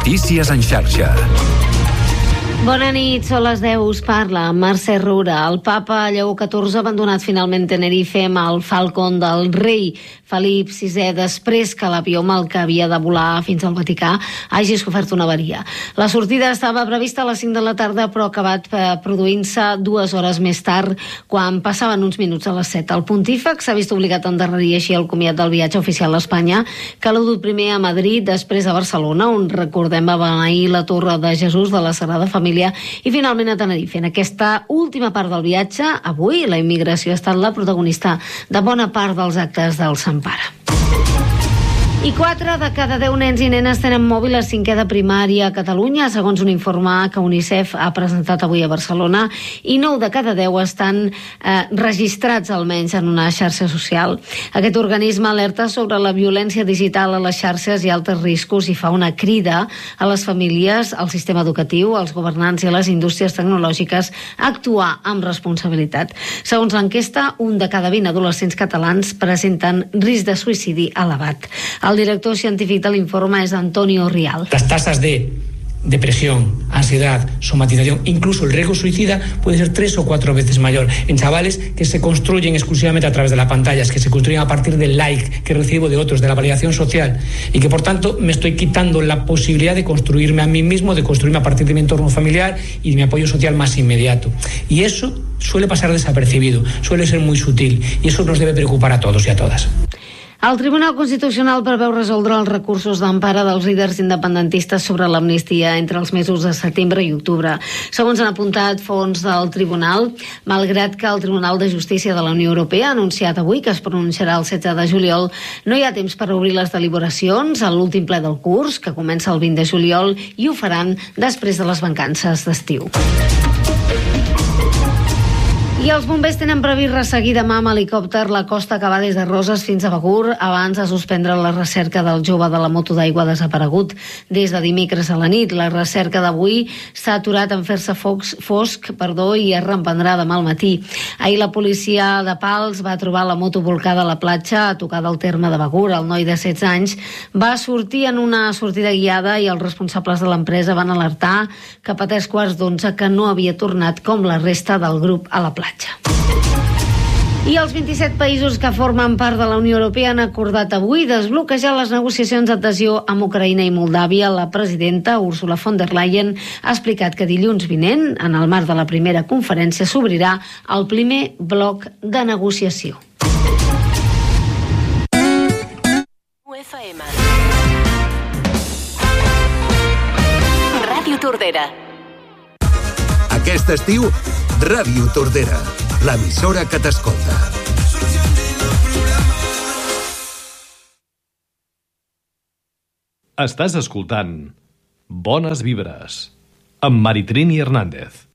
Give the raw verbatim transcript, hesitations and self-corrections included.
Notícies en xarxa. Bona nit, són les deu, us parla Mercè Rura. El papa Lleó catorze ha abandonat finalment Tenerife amb el Falcon del rei Felip sisè després que l'avió amb el que havia de volar fins al Vaticà hagi sofert una avaria. La sortida estava prevista a les cinc de la tarda, però ha acabat produint-se dues hores més tard, quan passaven uns minuts a les set. El pontífex s'ha vist obligat a endarrerir així el comiat del viatge oficial a Espanya, que l'ha dut primer a Madrid, després a Barcelona, on recordem va beneir la Torre de Jesús de la Sagrada Família, i finalment a Tenerife. En aquesta última part del viatge, avui la immigració ha estat la protagonista de bona part dels actes del Sant Pare. I quatre de cada deu nens i nenes tenen mòbil a cinquè de primària a Catalunya, segons un informe que UNICEF ha presentat avui a Barcelona, i nou de cada deu estan eh, registrats almenys en una xarxa social. Aquest organisme alerta sobre la violència digital a les xarxes i altres riscos i fa una crida a les famílies, al sistema educatiu, als governants i a les indústries tecnològiques a actuar amb responsabilitat. Segons l'enquesta, un de cada vint adolescents catalans presenten risc de suïcidi elevat. El director científic de l'informe es Antonio Rial. Las tasas de depresión, ansiedad, somatización, incluso el riesgo suicida puede ser tres o cuatro veces mayor en chavales que se construyen exclusivamente a través de las pantallas, que se construyen a partir del like que recibo de otros, de la validación social, y que por tanto me estoy quitando la posibilidad de construirme a mí mismo, de construirme a partir de mi entorno familiar y de mi apoyo social más inmediato. Y eso suele pasar desapercibido, suele ser muy sutil, y eso nos debe preocupar a todos y a todas. El Tribunal Constitucional preveu resoldre els recursos d'empara dels líders independentistes sobre l'amnistia entre els mesos de setembre i octubre. Segons han apuntat fons del Tribunal, malgrat que el Tribunal de Justícia de la Unió Europea ha anunciat avui que es pronunciarà el setze de juliol, no hi ha temps per obrir les deliberacions a l'últim ple del curs, que comença el vint de juliol, i ho faran després de les vacances d'estiu. I els bombers tenen previst resseguir demà amb helicòpter la costa que va des de Roses fins a Begur abans de suspendre la recerca del jove de la moto d'aigua desaparegut des de dimecres a la nit. La recerca d'avui s'ha aturat en fer-se fosc perdó, i es reemprendrà demà al matí. Ahir la policia de Pals va trobar la moto volcada a la platja a tocar del terme de Begur. El noi de setze anys va sortir en una sortida guiada i els responsables de l'empresa van alertar cap a tres quarts d'onze que no havia tornat com la resta del grup a la platja. I els vint-i-set països que formen part de la Unió Europea han acordat avui desbloquejar les negociacions d'adhesió amb Ucraïna i Moldàvia. La presidenta Ursula von der Leyen ha explicat que dilluns vinent, en el marc de la primera conferència, s'obrirà el primer bloc de negociació. U F M Ràdio Tordera. Aquest estiu, Ràdio Tordera, l'emissora que t'escolta. Estàs escoltant Bones Vibres, amb Maritrini Hernández.